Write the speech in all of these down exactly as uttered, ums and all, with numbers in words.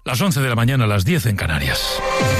Las once de la mañana, las diez en Canarias.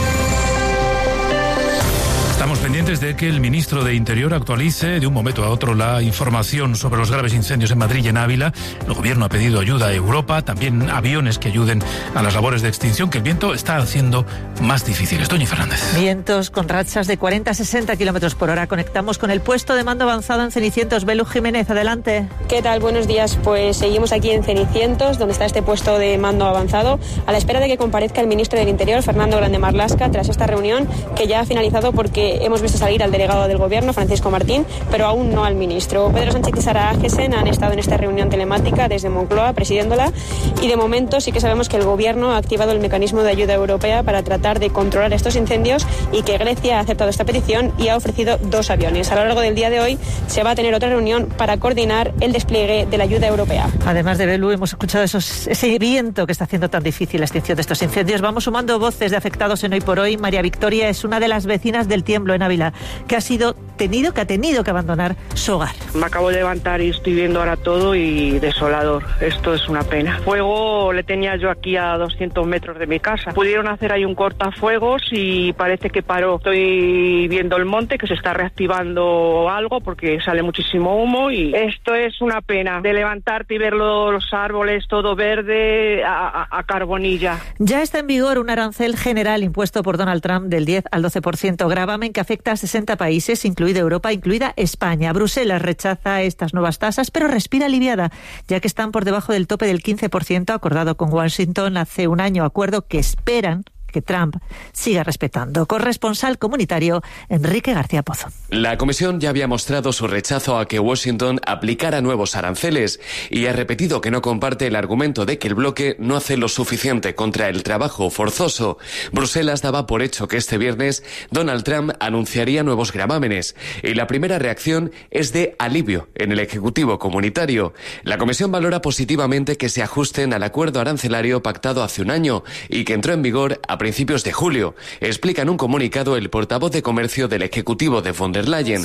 Estamos pendientes de que el ministro de Interior actualice de un momento a otro la información sobre los graves incendios en Madrid y en Ávila. El gobierno ha pedido ayuda a Europa, también aviones que ayuden a las labores de extinción, que el viento está haciendo más difíciles. Toñi Fernández. Vientos con rachas de cuarenta a sesenta kilómetros por hora. Conectamos con el puesto de mando avanzado en Cenicientos. Belu Jiménez, adelante. ¿Qué tal? Buenos días. Pues seguimos aquí en Cenicientos, donde está este puesto de mando avanzado, a la espera de que comparezca el ministro del Interior, Fernando Grande Marlaska, tras esta reunión que ya ha finalizado, porque hemos visto salir al delegado del Gobierno, Francisco Martín, pero aún no al ministro. Pedro Sánchez y Sara Agesen han estado en esta reunión telemática desde Moncloa, presidiéndola, y de momento sí que sabemos que el Gobierno ha activado el mecanismo de ayuda europea para tratar de controlar estos incendios, y que Grecia ha aceptado esta petición y ha ofrecido dos aviones. A lo largo del día de hoy se va a tener otra reunión para coordinar el despliegue de la ayuda europea. Además de Belu, hemos escuchado esos, ese viento que está haciendo tan difícil la extinción de estos incendios. Vamos sumando voces de afectados en Hoy por Hoy. María Victoria es una de las vecinas del Tiemblo en Ávila, que ha sido tenido, que ha tenido que abandonar su hogar. Me acabo de levantar y estoy viendo ahora todo y desolador. Esto es una pena. Fuego le tenía yo aquí a doscientos metros de mi casa. Pudieron hacer ahí un cortafuegos y parece que paró. Estoy viendo el monte, que se está reactivando algo porque sale muchísimo humo, y esto es una pena, de levantarte y ver los árboles todo verde a, a, a carbonilla. Ya está en vigor un arancel general impuesto por Donald Trump del diez al doce por ciento, gravamen que afecta a sesenta países, incluida Europa, incluida España. Bruselas rechaza estas nuevas tasas, pero respira aliviada, ya que están por debajo del tope del quince por ciento acordado con Washington hace un año, acuerdo que esperan que Trump siga respetando. Corresponsal comunitario Enrique García Pozo. La Comisión ya había mostrado su rechazo a que Washington aplicara nuevos aranceles y ha repetido que no comparte el argumento de que el bloque no hace lo suficiente contra el trabajo forzoso. Bruselas daba por hecho que este viernes Donald Trump anunciaría nuevos gravámenes, y la primera reacción es de alivio en el Ejecutivo comunitario. La Comisión valora positivamente que se ajusten al acuerdo arancelario pactado hace un año y que entró en vigor a principios de julio, explica en un comunicado el portavoz de comercio del Ejecutivo de von der Leyen.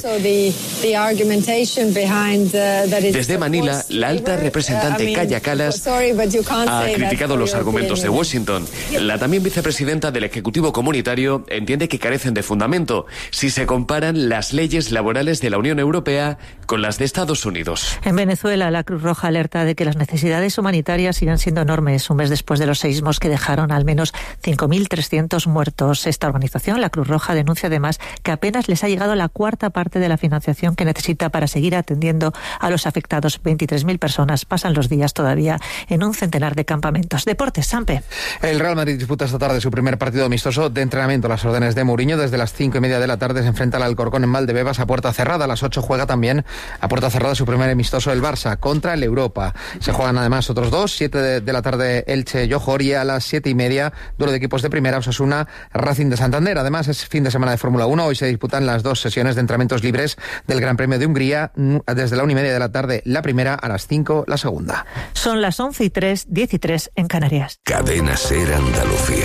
Desde Manila, la alta representante Kaja Kallas ha criticado los argumentos de Washington. La también vicepresidenta del Ejecutivo comunitario entiende que carecen de fundamento si se comparan las leyes laborales de la Unión Europea con las de Estados Unidos. En Venezuela, la Cruz Roja alerta de que las necesidades humanitarias siguen siendo enormes, un mes después de los seísmos que dejaron al menos cinco mil trescientos muertos. Esta organización, la Cruz Roja, denuncia además que apenas les ha llegado la cuarta parte de la financiación que necesita para seguir atendiendo a los afectados. veintitrés mil personas pasan los días todavía en un centenar de campamentos. Deportes, Sampe. El Real Madrid disputa esta tarde su primer partido amistoso de entrenamiento a las órdenes de Mourinho. Desde las cinco y media de la tarde se enfrenta al Alcorcón en Valdebebas a puerta cerrada. A las ocho juega también a puerta cerrada su primer amistoso el Barça contra el Europa. Se juegan además otros dos, siete de, de la tarde Elche Johor, y a las siete y media duelo de equipos de primera, Osasuna Racing de Santander. Además es fin de semana de Fórmula uno. Hoy se disputan las dos sesiones de entrenamientos libres del Gran Premio de Hungría, desde la una y media de la tarde la primera, a las cinco la segunda. Son las once y tres, diez y tres en Canarias. Cadena SER Andalucía.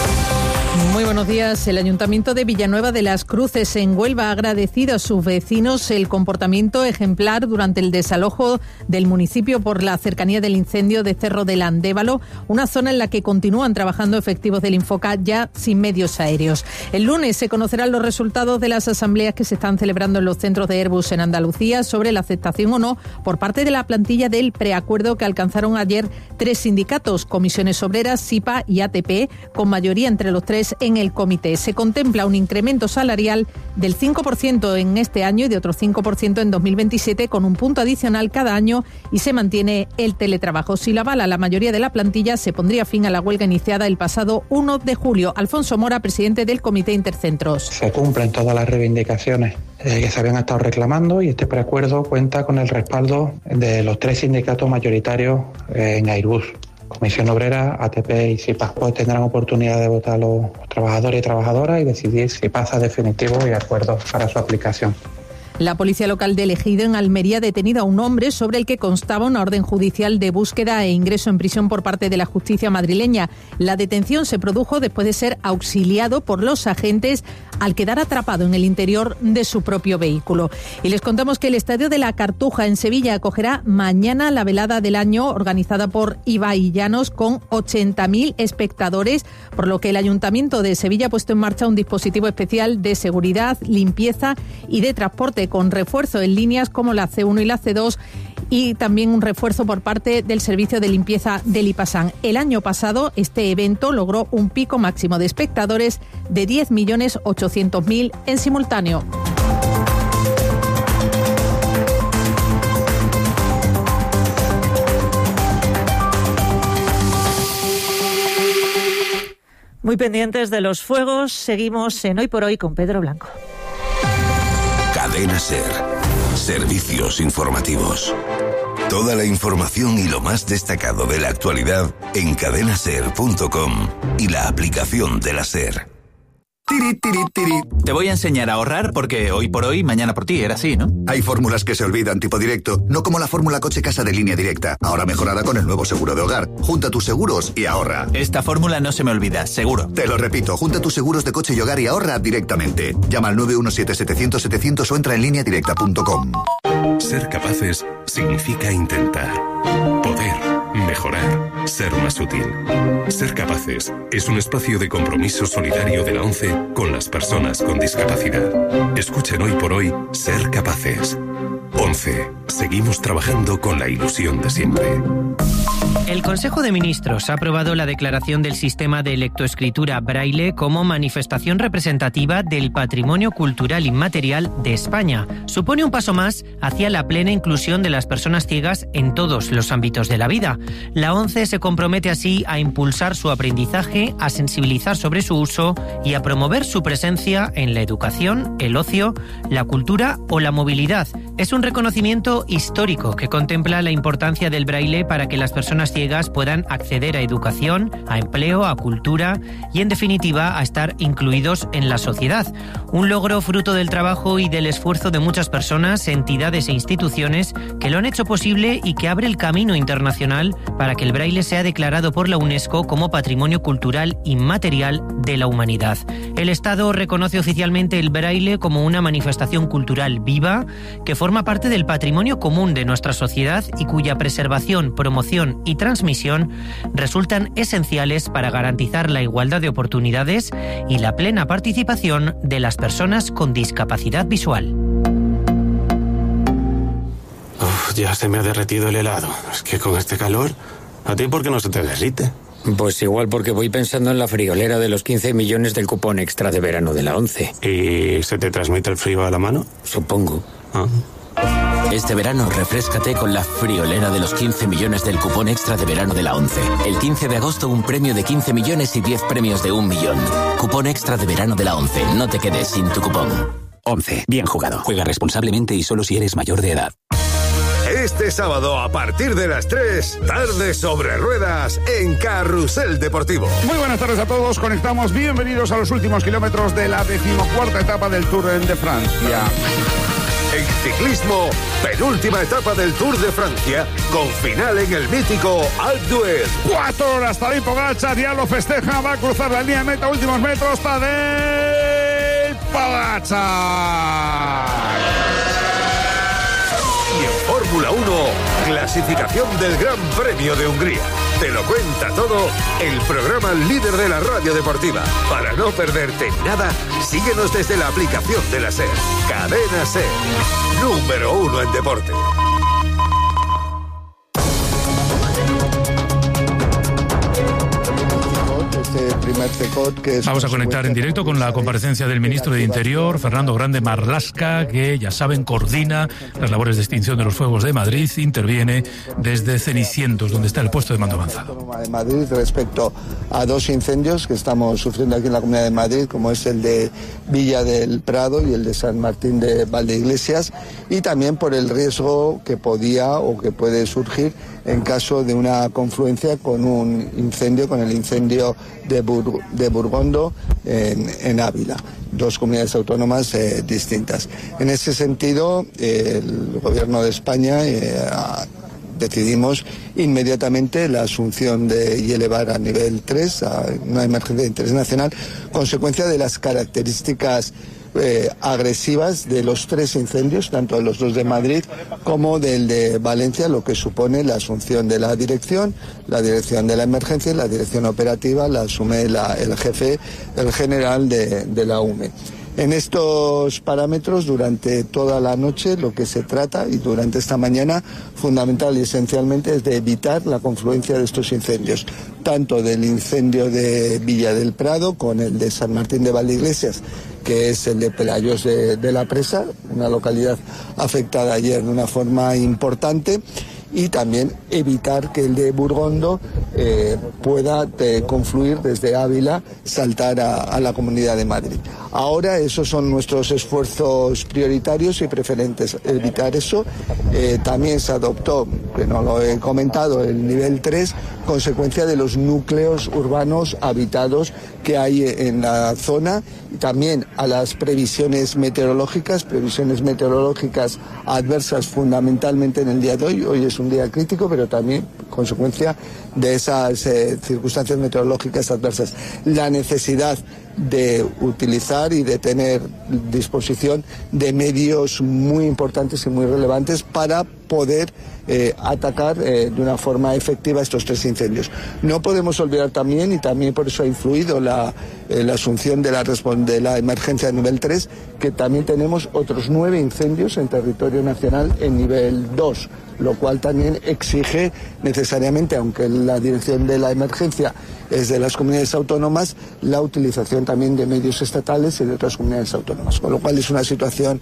Muy buenos días. El Ayuntamiento de Villanueva de las Cruces en Huelva ha agradecido a sus vecinos el comportamiento ejemplar durante el desalojo del municipio por la cercanía del incendio de Cerro del Andévalo, una zona en la que continúan trabajando efectivos del Infoca ya sin medios aéreos. El lunes se conocerán los resultados de las asambleas que se están celebrando en los centros de Airbus en Andalucía sobre la aceptación o no por parte de la plantilla del preacuerdo que alcanzaron ayer tres sindicatos, Comisiones Obreras, SIPA y A T P, con mayoría entre los tres en el comité. Se contempla un incremento salarial del cinco por ciento en este año y de otro cinco por ciento en dos mil veintisiete, con un punto adicional cada año, y se mantiene el teletrabajo. Si la avala la mayoría de la plantilla, se pondría fin a la huelga iniciada el pasado uno de julio. Alfonso Mora, presidente del Comité Intercentros. Se cumplen todas las reivindicaciones eh, que se habían estado reclamando, y este preacuerdo cuenta con el respaldo de los tres sindicatos mayoritarios eh, en Airbus. Comisión Obrera, A T P y SIPA. Pues tendrán oportunidad de votar los trabajadores y trabajadoras y decidir si pasa definitivo y acuerdo para su aplicación. La policía local de Ejido, en Almería, ha detenido a un hombre sobre el que constaba una orden judicial de búsqueda e ingreso en prisión por parte de la justicia madrileña. La detención se produjo después de ser auxiliado por los agentes al quedar atrapado en el interior de su propio vehículo. Y les contamos que el Estadio de la Cartuja en Sevilla acogerá mañana la velada del año organizada por Ibai Llanos con ochenta mil espectadores, por lo que el Ayuntamiento de Sevilla ha puesto en marcha un dispositivo especial de seguridad, limpieza y de transporte con refuerzo en líneas como la C uno y la C dos y también un refuerzo por parte del servicio de limpieza del Lipasán. El año pasado este evento logró un pico máximo de espectadores de diez millones ochocientos mil en simultáneo. Muy pendientes de los fuegos, seguimos en Hoy por Hoy con Pedro Blanco. Cadena SER. Servicios informativos. Toda la información y lo más destacado de la actualidad en cadena ser punto com y la aplicación de la SER. Tiri, tiri, tiri. Te voy a enseñar a ahorrar porque hoy por hoy, mañana por ti, era así, ¿no? Hay fórmulas que se olvidan, tipo directo, no como la fórmula coche-casa de Línea Directa, ahora mejorada con el nuevo seguro de hogar. Junta tus seguros y ahorra. Esta fórmula no se me olvida, seguro. Te lo repito, junta tus seguros de coche y hogar y ahorra directamente. Llama al nueve uno siete, setecientos, setecientos o entra en línea directa punto com. Ser capaces significa intentar, poder, mejorar, ser más útil. Ser capaces es un espacio de compromiso solidario de la ONCE con las personas con discapacidad. Escuchen Hoy por Hoy Ser Capaces. ONCE. Seguimos trabajando con la ilusión de siempre. El Consejo de Ministros ha aprobado la declaración del sistema de lectoescritura Braille como manifestación representativa del patrimonio cultural inmaterial de España. Supone un paso más hacia la plena inclusión de las personas ciegas en todos los ámbitos de la vida. La ONCE se compromete así a impulsar su aprendizaje, a sensibilizar sobre su uso y a promover su presencia en la educación, el ocio, la cultura o la movilidad. Es un reconocimiento histórico que contempla la importancia del braille para que las personas ciegas puedan acceder a educación, a empleo, a cultura y, en definitiva, a estar incluidos en la sociedad. Un logro fruto del trabajo y del esfuerzo de muchas personas, entidades e instituciones que lo han hecho posible y que abre el camino internacional para que el braille sea declarado por la UNESCO como Patrimonio Cultural Inmaterial de la Humanidad. El Estado reconoce oficialmente el braille como una manifestación cultural viva que forma parte del patrimonio común de nuestra sociedad y cuya preservación, promoción y transmisión resultan esenciales para garantizar la igualdad de oportunidades y la plena participación de las personas con discapacidad visual. Uf, ya se me ha derretido el helado. Es que con este calor, ¿a ti por qué no se te derrite? Pues igual porque voy pensando en la friolera de los quince millones del cupón extra de verano de la ONCE. ¿Y se te transmite el frío a la mano? Supongo. Ah. Este verano refréscate con la friolera de los quince millones del cupón extra de verano de la ONCE. El quince de agosto un premio de quince millones y diez premios de un millón. Cupón extra de verano de la ONCE. No te quedes sin tu cupón. ONCE. Bien jugado. Juega responsablemente y solo si eres mayor de edad. Este sábado, a partir de las tres, tarde sobre ruedas en Carrusel Deportivo. Muy buenas tardes a todos, conectamos, bienvenidos a los últimos kilómetros de la decimocuarta etapa del Tour de Francia. En ciclismo, penúltima etapa del Tour de Francia, con final en el mítico Alpe d'Huez. Cuatro horas, Tadej Pogačar ya lo festeja, va a cruzar la línea de meta, últimos metros, Tadej Pogačar. Y en Fórmula uno, clasificación del Gran Premio de Hungría. Te lo cuenta todo el programa líder de la radio deportiva. Para no perderte nada, síguenos desde la aplicación de la SER. Cadena SER, número uno en deporte. Vamos a conectar en directo con la comparecencia del ministro de Interior, Fernando Grande Marlaska, que, ya saben, coordina las labores de extinción de los fuegos de Madrid, interviene desde Cenicientos, donde está el puesto de mando avanzado. De Madrid respecto a dos incendios que estamos sufriendo aquí en la Comunidad de Madrid, como es el de Villa del Prado y el de San Martín de Valdeiglesias, y también por el riesgo que podía o que puede surgir en caso de una confluencia con un incendio, con el incendio de, Bur de Burgondo en, en Ávila, dos comunidades autónomas eh, distintas. En ese sentido, eh, el Gobierno de España eh, ha decidimos inmediatamente la asunción de, y elevar a nivel tres, a una emergencia de interés nacional, consecuencia de las características Eh, agresivas de los tres incendios, tanto de los dos de Madrid como del de Valencia, lo que supone la asunción de la dirección, la dirección de la emergencia y la dirección operativa la asume la, el jefe, el general de, de la U M E. En estos parámetros, durante toda la noche, lo que se trata, y durante esta mañana, fundamental y esencialmente, es de evitar la confluencia de estos incendios, tanto del incendio de Villa del Prado con el de San Martín de Valdeiglesias, que es el de Pelayos de, de la Presa, una localidad afectada ayer de una forma importante, y también evitar que el de Burgondo eh, pueda eh, confluir desde Ávila, saltar a, a la Comunidad de Madrid. Ahora esos son nuestros esfuerzos prioritarios y preferentes, evitar eso. Eh, también se adoptó, que no lo he comentado, el nivel tres, consecuencia de los núcleos urbanos habitados que hay en la zona, y también a las previsiones meteorológicas, previsiones meteorológicas adversas fundamentalmente en el día de hoy. Hoy es un día crítico, pero también consecuencia de esas eh, circunstancias meteorológicas adversas. La necesidad de utilizar y de tener disposición de medios muy importantes y muy relevantes para poder eh, atacar eh, de una forma efectiva estos tres incendios. No podemos olvidar también, y también por eso ha influido la, eh, la asunción de la, de la emergencia de nivel tres, que también tenemos otros nueve incendios en territorio nacional en nivel dos, lo cual también exige necesariamente, aunque la dirección de la emergencia es de las comunidades autónomas, la utilización también de medios estatales y de otras comunidades autónomas, con lo cual es una situación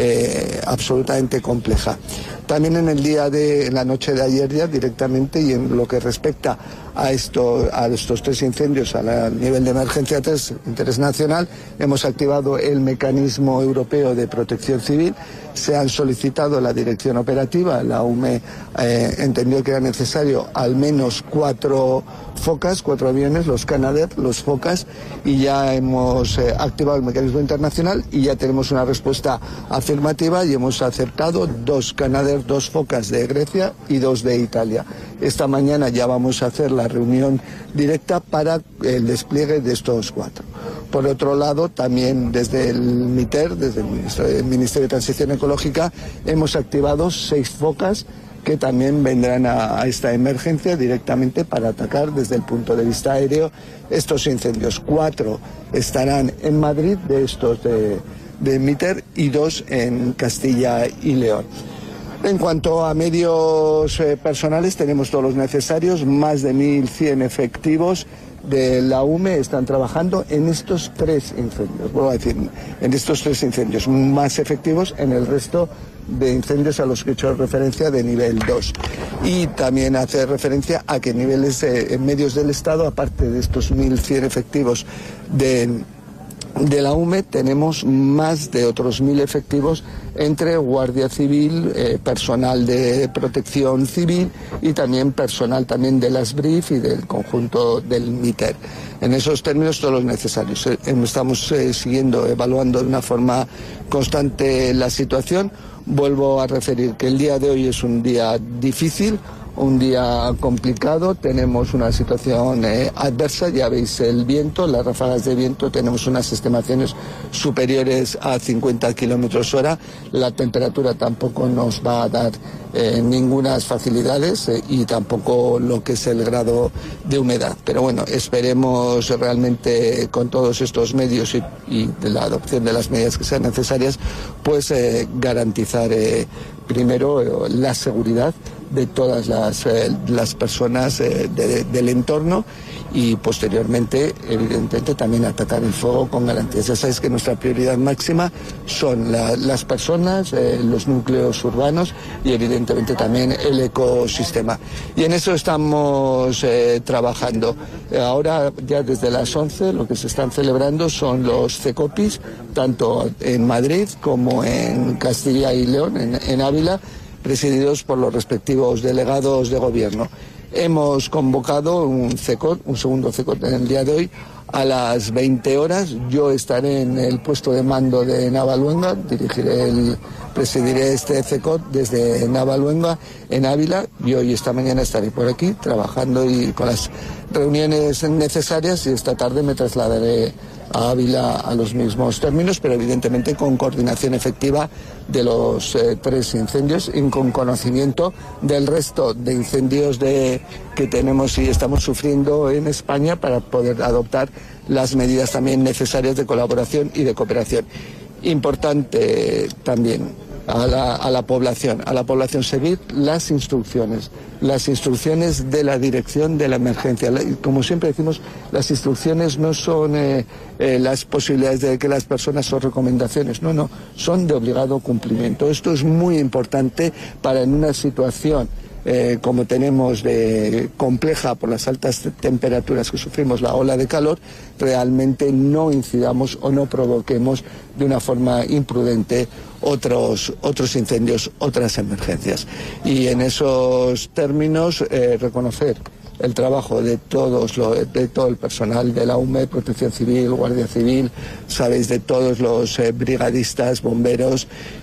eh, absolutamente compleja. También en el día de, en la noche de ayer ya directamente, y en lo que respecta a, esto, a estos tres incendios a la, nivel de emergencia tres, interés nacional, hemos activado el mecanismo europeo de protección civil. Se han solicitado la dirección operativa, la U M E eh, entendió que era necesario al menos cuatro focas, cuatro aviones, los Canadair, los focas, y ya hemos eh, activado el mecanismo internacional y ya tenemos una respuesta afirmativa y hemos aceptado dos Canadair, dos focas de Grecia y dos de Italia. Esta mañana ya vamos a hacer la reunión directa para el despliegue de estos cuatro. Por otro lado, también desde el MITER, desde el Ministerio, el Ministerio de Transición Ecológica, hemos activado seis focas que también vendrán a, a esta emergencia directamente para atacar desde el punto de vista aéreo estos incendios. Cuatro estarán en Madrid de estos de, de MITER y dos en Castilla y León. En cuanto a medios eh, personales, tenemos todos los necesarios, más de mil cien efectivos de la U M E están trabajando en estos tres incendios, vuelvo a decir, en estos tres incendios, más efectivos en el resto de incendios a los que he hecho referencia de nivel dos. Y también hace referencia a que niveles eh, en medios del Estado, aparte de estos mil cien efectivos de de la U M E, tenemos más de otros mil efectivos entre Guardia Civil, eh, personal de protección civil y también personal también de las B R I F y del conjunto del MITER. En esos términos todos los necesarios. Eh, estamos eh, siguiendo, evaluando de una forma constante la situación. Vuelvo a referir que el día de hoy es un día difícil, un día complicado, tenemos una situación eh, adversa, ya veis el viento, las ráfagas de viento, tenemos unas estimaciones superiores a cincuenta kilómetros hora, la temperatura tampoco nos va a dar eh, ningunas facilidades eh, y tampoco lo que es el grado de humedad. Pero bueno, esperemos realmente con todos estos medios y, y de la adopción de las medidas que sean necesarias, pues eh, garantizar eh, primero eh, la seguridad de todas las, eh, las personas eh, de, de, del entorno y posteriormente, evidentemente, también atacar el fuego con garantías. Ya sabéis que nuestra prioridad máxima son la, las personas, eh, los núcleos urbanos y evidentemente también el ecosistema. Y en eso estamos eh, trabajando. Ahora, ya desde las once, lo que se están celebrando son los CECOPIS, tanto en Madrid como en Castilla y León, en, en Ávila, presididos por los respectivos delegados de gobierno. Hemos convocado un CECOT, un segundo CECOT en el día de hoy, A las veinte horas yo estaré en el puesto de mando de Navaluenga, dirigiré el, presidiré este C E C O T desde Navaluenga en Ávila, y hoy esta mañana estaré por aquí trabajando y con las reuniones necesarias, y esta tarde me trasladaré a Ávila a los mismos términos, pero evidentemente con coordinación efectiva de los eh, tres incendios y con conocimiento del resto de incendios de, que tenemos y estamos sufriendo en España, para poder adoptar las medidas también necesarias de colaboración y de cooperación. Importante también a la, a la población, a la población seguir las instrucciones, las instrucciones de la dirección de la emergencia. Como siempre decimos, las instrucciones no son eh, eh, las posibilidades de que las personas son recomendaciones, no, no, son de obligado cumplimiento. Esto es muy importante para en una situación Eh, como tenemos de compleja por las altas temperaturas que sufrimos, la ola de calor, realmente no incidamos o no provoquemos de una forma imprudente otros, otros incendios, otras emergencias. Y en esos términos eh, reconocer el trabajo de todos lo, de todo el personal de la U M E, Protección Civil, Guardia Civil, sabéis, de todos los eh, brigadistas, bomberos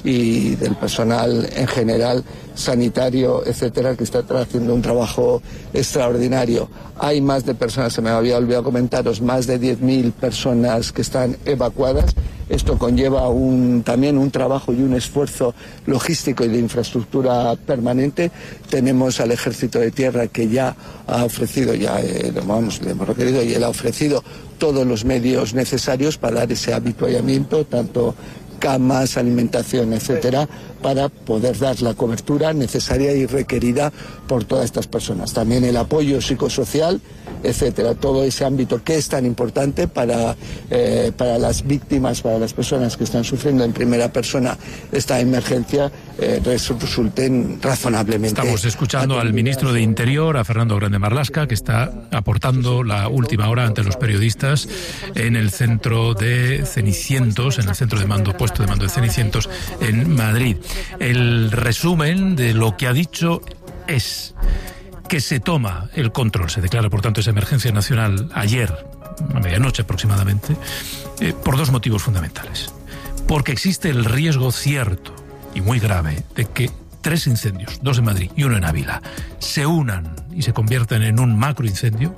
y del personal en general, sanitario, etcétera, que está haciendo un trabajo extraordinario. Hay más de personas, se me había olvidado comentaros, más de diez mil personas que están evacuadas. Esto conlleva un, también un trabajo y un esfuerzo logístico y de infraestructura permanente. Tenemos al Ejército de Tierra, que ya ha ofrecido, ya eh, vamos, le hemos requerido, y él ha ofrecido todos los medios necesarios para dar ese habituallamiento, tanto camas, alimentación, etcétera, para poder dar la cobertura necesaria y requerida por todas estas personas. También el apoyo psicosocial, etcétera, todo ese ámbito que es tan importante para, eh, para las víctimas, para las personas que están sufriendo en primera persona esta emergencia, eh, resulten razonablemente. Estamos escuchando al ministro de Interior, a Fernando Grande Marlaska, que está aportando la última hora ante los periodistas en el centro de Cenicientos, en el centro de mando, puesto de mando de Cenicientos en Madrid. El resumen de lo que ha dicho es que se toma el control, se declara por tanto esa emergencia nacional ayer, a medianoche aproximadamente, eh, por dos motivos fundamentales. Porque existe el riesgo cierto y muy grave de que tres incendios, dos en Madrid y uno en Ávila, se unan y se conviertan en un macroincendio,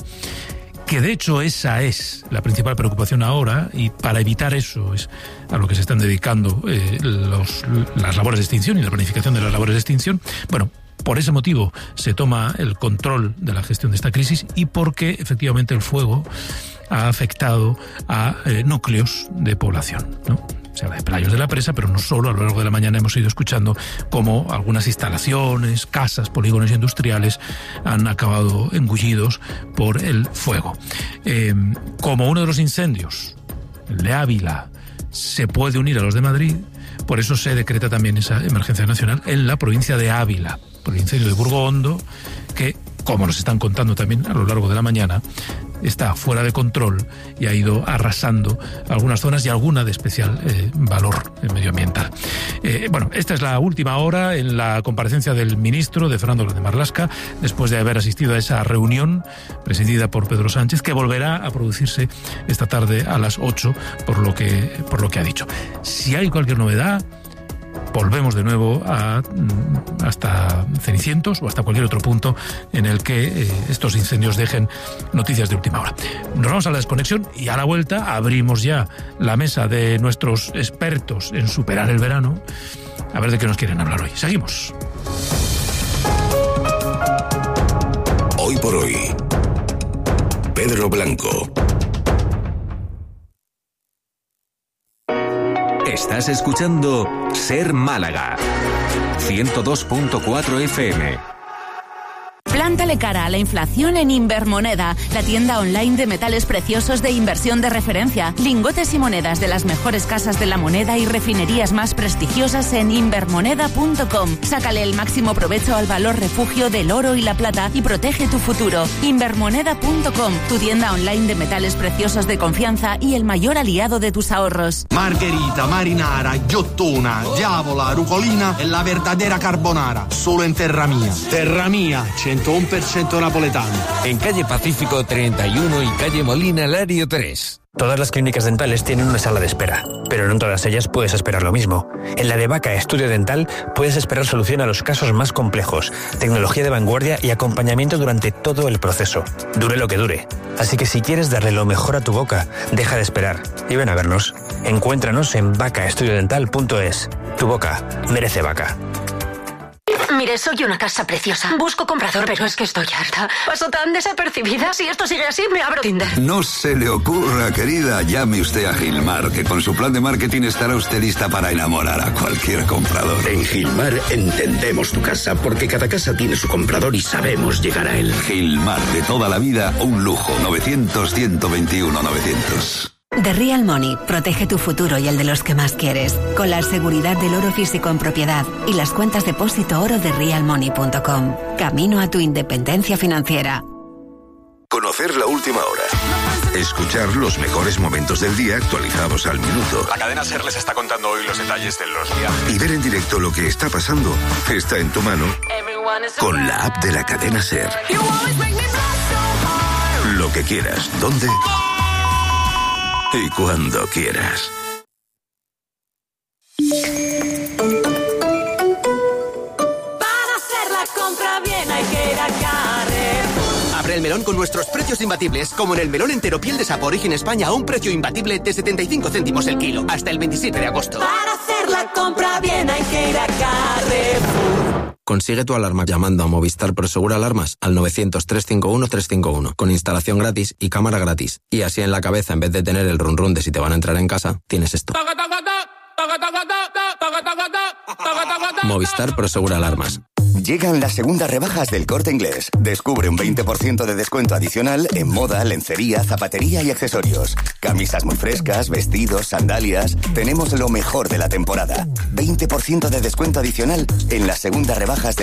que de hecho esa es la principal preocupación ahora, y para evitar eso es a lo que se están dedicando eh, los, las labores de extinción y la planificación de las labores de extinción. Bueno, por ese motivo se toma el control de la gestión de esta crisis, y porque efectivamente el fuego ha afectado a eh, núcleos de población, ¿no? Se habla de Playos de la Presa, pero no solo. A lo largo de la mañana hemos ido escuchando cómo algunas instalaciones, casas, polígonos industriales han acabado engullidos por el fuego. Eh, como uno de los incendios, el de Ávila, se puede unir a los de Madrid, por eso se decreta también esa emergencia nacional en la provincia de Ávila, por el incendio de Burgo Hondo, que, como nos están contando también a lo largo de la mañana, está fuera de control y ha ido arrasando algunas zonas y alguna de especial eh, valor medioambiental. Eh, bueno, esta es la última hora en la comparecencia del ministro, de Fernando Grande Marlaska, después de haber asistido a esa reunión presidida por Pedro Sánchez, que volverá a producirse esta tarde a las ocho, por lo que, por lo que ha dicho. Si hay cualquier novedad, volvemos de nuevo a, hasta Cenicientos o hasta cualquier otro punto en el que eh, estos incendios dejen noticias de última hora. Nos vamos a la desconexión y a la vuelta abrimos ya la mesa de nuestros expertos en superar el verano, a ver de qué nos quieren hablar hoy. Seguimos. Hoy por hoy, Pedro Blanco. Estás escuchando Ser Málaga, ciento dos punto cuatro F M. Plántale cara a la inflación en Invermoneda, la tienda online de metales preciosos de inversión de referencia. Lingotes y monedas de las mejores casas de la moneda y refinerías más prestigiosas en invermoneda punto com. Sácale el máximo provecho al valor refugio del oro y la plata y protege tu futuro. Invermoneda punto com, tu tienda online de metales preciosos de confianza y el mayor aliado de tus ahorros. Margherita, marinara, ghiottona, diavola, rucolina e la verdadera carbonara. Solo en Terra Mia. Terra Mia, centro ciento uno por ciento napoletano. En calle Pacífico treinta y uno y calle Molina Lario tres. Todas las clínicas dentales tienen una sala de espera, pero no en todas ellas puedes esperar lo mismo. En la de Vaca Estudio Dental puedes esperar solución a los casos más complejos, tecnología de vanguardia y acompañamiento durante todo el proceso, dure lo que dure. Así que si quieres darle lo mejor a tu boca, deja de esperar y ven a vernos. Encuéntranos en vaca estudio dental punto es. Tu boca merece Vaca. Mire, soy una casa preciosa. Busco comprador, pero es que estoy harta. Paso tan desapercibida. Si esto sigue así, me abro Tinder. No se le ocurra, querida. Llame usted a Gilmar, que con su plan de marketing estará usted lista para enamorar a cualquier comprador. En Gilmar entendemos tu casa, porque cada casa tiene su comprador y sabemos llegar a él. Gilmar, de toda la vida, un lujo. novecientos, ciento veintiuno, novecientos. The Real Money protege tu futuro y el de los que más quieres, con la seguridad del oro físico en propiedad y las cuentas depósito oro de real money punto com. Camino a tu independencia financiera. Conocer la última hora. Escuchar los mejores momentos del día actualizados al minuto. La cadena SER les está contando hoy los detalles de los viajes. Y ver en directo lo que está pasando está en tu mano con la app de la cadena SER. Lo que quieras, ¿dónde? Y cuando quieras. Para hacer la compra bien hay que ir a Carrefour. Abre el melón con nuestros precios imbatibles, como en el melón entero piel de Sapo Origen España a un precio imbatible de setenta y cinco céntimos el kilo, hasta el veintisiete de agosto. Para hacer la compra bien hay que ir a Carrefour. Consigue tu alarma llamando a Movistar Prosegura Alarmas al novecientos, trescientos cincuenta y uno, trescientos cincuenta y uno, con instalación gratis y cámara gratis. Y así en la cabeza, en vez de tener el run run de si te van a entrar en casa, tienes esto. Movistar Prosegura Alarmas. Llegan las segundas rebajas del Corte Inglés. Descubre un veinte por ciento de descuento adicional en moda, lencería, zapatería y accesorios. Camisas muy frescas, vestidos, sandalias. Tenemos lo mejor de la temporada. veinte por ciento de descuento adicional en las segundas rebajas